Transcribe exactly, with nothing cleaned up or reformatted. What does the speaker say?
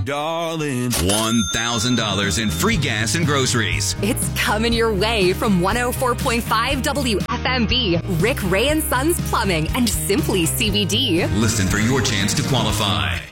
Darling. one thousand dollars in free gas and groceries. It's coming your way from one oh four point five W F M B, Rick Ray and Sons Plumbing, and Simply C B D. Listen for your chance to qualify.